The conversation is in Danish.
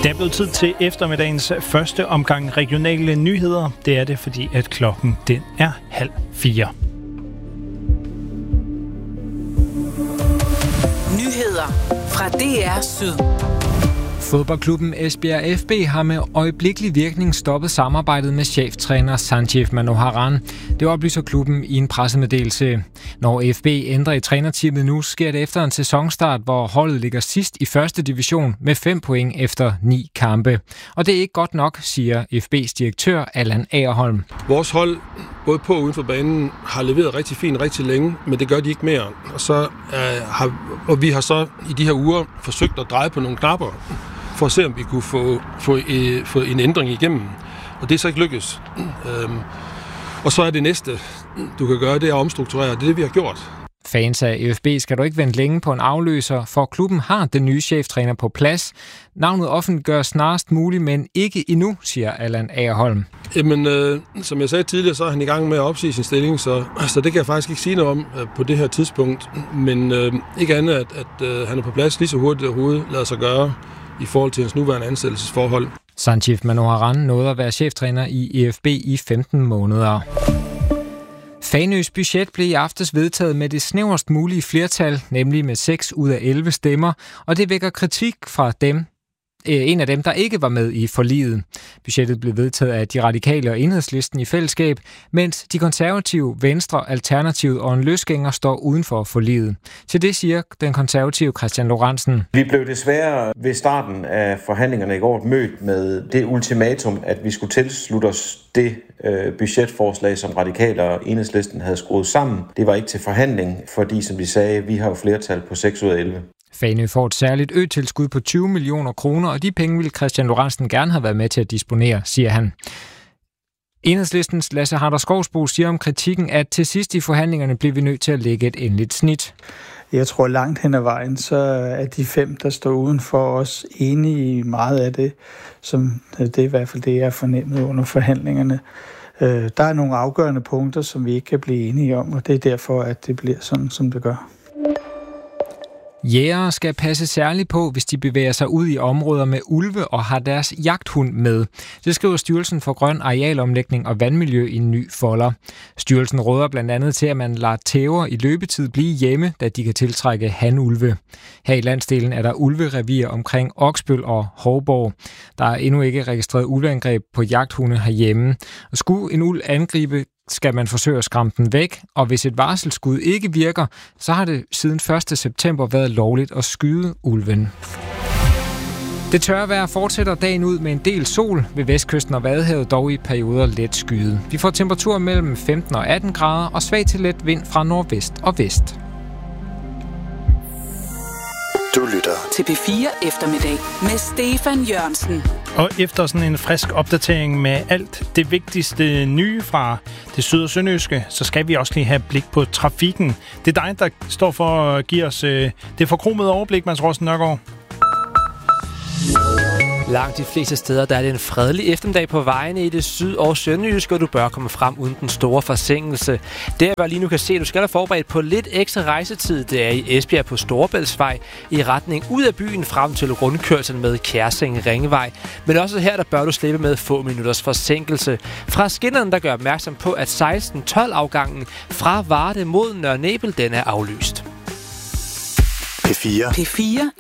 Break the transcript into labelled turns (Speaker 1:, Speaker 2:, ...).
Speaker 1: Det er blevet tid til eftermiddagens første omgang regionale nyheder. Det er det, fordi at klokken den er 3:30.
Speaker 2: Nyheder fra DR Syd.
Speaker 3: Fodboldklubben Esbjerg FB har med øjeblikkelig virkning stoppet samarbejdet med cheftræner Sanjeev Manoharan. Det oplyser klubben i en pressemeddelelse. Når FB ændrer i trænerteamet nu, sker det efter en sæsonstart, hvor holdet ligger sidst i første division med 5 point efter 9 kampe. Og det er ikke godt nok, siger FB's direktør Allan Agerholm.
Speaker 4: Vores hold, både på og uden for banen, har leveret rigtig fint rigtig længe, men det gør de ikke mere. Og vi har så i de her uger forsøgt at dreje på nogle knapper, for at se, om vi kunne få en ændring igennem. Og det er så ikke lykkes. Og så er det næste, du kan gøre, det er at omstrukturere. Det er det, vi har gjort.
Speaker 3: Fans af FB skal du ikke vente længe på en afløser, for klubben har den nye cheftræner på plads. Navnet offentliggøres snarest muligt, men ikke endnu, siger Allan Agerholm.
Speaker 4: Jamen, som jeg sagde tidligere, så er han i gang med at opsige sin stilling, så det kan jeg faktisk ikke sige noget om på det her tidspunkt. Men ikke andet, at han er på plads lige så hurtigt overhovedet lader sig gøre i forhold til hans nuværende ansættelsesforhold.
Speaker 3: Sanjeev Manoharan nåede at være cheftræner i EFB i 15 måneder. Fanøs budget blev i aftes vedtaget med det snæverst mulige flertal, nemlig med 6 ud af 11 stemmer, og det vækker kritik fra en af dem, der ikke var med i forliget. Budgettet blev vedtaget af de radikale og Enhedslisten i fællesskab, mens de konservative, Venstre, Alternativet og en løsgænger står uden for forliget. Til det siger den konservative Christian Lorentzen.
Speaker 5: Vi blev desværre ved starten af forhandlingerne i går mødt med det ultimatum, at vi skulle tilslutte os det budgetforslag, som radikale og Enhedslisten havde skruet sammen. Det var ikke til forhandling, fordi, som de sagde, vi har jo flertal på 6 ud af 11.
Speaker 3: Fanø får et særligt øtilskud på 20 millioner kroner, og de penge vil Christian Lorentzen gerne have været med til at disponere, siger han. Enhedslistens Lasse Harder Skovsbo siger om kritikken, at til sidst i forhandlingerne blev vi nødt til at lægge et endeligt snit.
Speaker 6: Jeg tror langt hen ad vejen, så er de 5, der står udenfor os, enige i meget af det, som det er i hvert fald det, jeg har fornemmet under forhandlingerne. Der er nogle afgørende punkter, som vi ikke kan blive enige om, og det er derfor, at det bliver sådan, som det gør.
Speaker 3: Jægere skal passe særligt på, hvis de bevæger sig ud i områder med ulve og har deres jagthund med. Det skriver Styrelsen for Grøn Arealomlægning og Vandmiljø i en ny folder. Styrelsen råder blandt andet til, at man lader tæver i løbetid blive hjemme, da de kan tiltrække hanulve. Her i landsdelen er der ulverevier omkring Oksbøl og Hovborg. Der er endnu ikke registreret ulveangreb på jagthunde herhjemme. Og skulle en ulv angribe, skal man forsøge at skræmme den væk, og hvis et varselsskud ikke virker, så har det siden 1. september været lovligt at skyde ulven. Det tørre vejr fortsætter dagen ud med en del sol ved vestkysten og Vadehavet, dog i perioder let skyet. Vi får temperaturer mellem 15 og 18 grader og svag til let vind fra nordvest og vest.
Speaker 2: Du lytter til P4 Eftermiddag med Stefan Jørgensen.
Speaker 1: Og efter sådan en frisk opdatering med alt det vigtigste nye fra det syd- og sønderjyske, så skal vi også lige have blik på trafikken. Det er dig, der står for at give os det forkromede overblik, Mads Rossen Nørgaard.
Speaker 7: Langt de fleste steder, der er det en fredelig eftermiddag på vejene i det syd- og sønderjyske, og du bør komme frem uden den store forsinkelse. Det jeg bare lige nu kan se, du skal have forberedt på lidt ekstra rejsetid. Det er i Esbjerg på Storebæltsvej i retning ud af byen frem til rundkørslen med Kjærsing Ringvej. Men også her, der bør du slippe med få minutters forsinkelse. Fra skinnerne, der gør opmærksom på, at 16-12 afgangen fra Varde mod Nørre Nebel, den er aflyst.
Speaker 2: P4